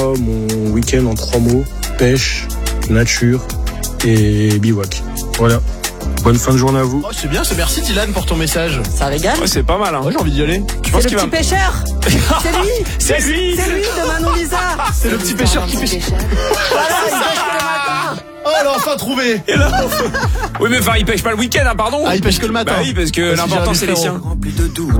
Mon week-end en 3 mots, pêche, nature et bivouac. Voilà. Bonne fin de journée à vous. Oh, c'est bien, merci Dylan pour ton message. Ça régale. Ouais, c'est pas mal, hein. Ouais, j'ai envie d'y aller. Je pense C'est qu'il le va. petit pêcheur. C'est lui. C'est lui. C'est lui de Manon Lisa. C'est le petit pêcheur qui pêche. Voilà, il pêche que le matin. Oh, elle a enfin trouvé. Et là, oui, mais enfin, il pêche pas le week-end, hein, pardon. Ah, il pêche que le matin. Bah oui, parce que Parce que l'important, j'ai c'est les un siens. frérot.